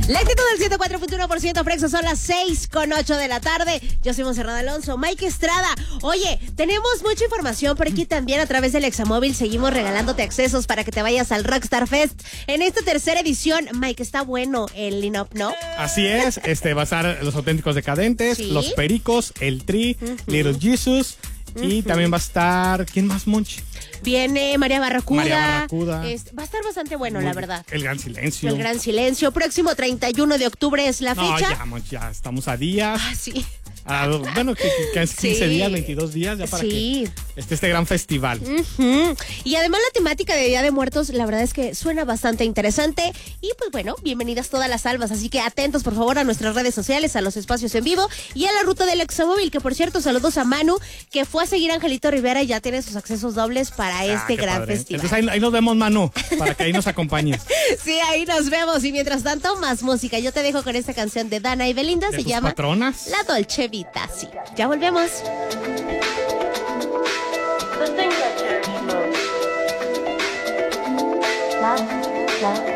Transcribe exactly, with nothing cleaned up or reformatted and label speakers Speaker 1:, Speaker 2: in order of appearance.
Speaker 1: La actitud del ciento cuatro punto uno por ciento Frexo, son las seis con ocho de la tarde. Yo soy Monserrat Alonso. Mike Estrada. Oye, tenemos mucha información por aquí también a través del Examóvil. Seguimos regalándote accesos para que te vayas al Rockstar Fest. En esta tercera edición, Mike, está bueno el line-up, ¿no?
Speaker 2: Así es, este va a estar Los Auténticos Decadentes,
Speaker 1: ¿Sí?
Speaker 2: Los Pericos, El Tri,
Speaker 1: Uh-huh.
Speaker 2: Little Jesus. Y
Speaker 1: Uh-huh.
Speaker 2: también va a estar, ¿quién más, Monchi?
Speaker 1: Viene María Barracuda.
Speaker 2: María Barracuda.
Speaker 1: Es- va a estar bastante bueno,
Speaker 2: Muy
Speaker 1: la
Speaker 2: bien.
Speaker 1: verdad.
Speaker 2: El Gran Silencio.
Speaker 1: El Gran Silencio. Próximo treinta y uno de octubre es la
Speaker 2: No,
Speaker 1: fecha.
Speaker 2: ya, Monchi, ya estamos a días.
Speaker 1: Ah, sí.
Speaker 2: A, bueno, que, que es quince
Speaker 1: Sí.
Speaker 2: días, veintidós días, ya para
Speaker 1: Sí.
Speaker 2: que esté este gran festival.
Speaker 1: Ujú. Y además la temática de Día de Muertos, la verdad es que suena bastante interesante. Y pues bueno, bienvenidas todas las almas. Así que atentos por favor a nuestras redes sociales, a los espacios en vivo y a la ruta del Examóvil. Que por cierto, saludos a Manu, que fue a seguir a Angelito Rivera y ya tiene sus accesos dobles para
Speaker 2: Ah,
Speaker 1: este
Speaker 2: qué
Speaker 1: gran
Speaker 2: padre.
Speaker 1: festival.
Speaker 2: Entonces ahí, ahí nos vemos, Manu, para que ahí nos acompañes.
Speaker 1: Sí, ahí nos vemos. Y mientras tanto, más música. Yo te dejo con esta canción de Dana y Belinda.
Speaker 2: ¿De
Speaker 1: Se
Speaker 2: tus
Speaker 1: llama
Speaker 2: patronas?
Speaker 1: La Dolce Vita. Sí. Ya volvemos.
Speaker 3: The things that cherish most. Love, love.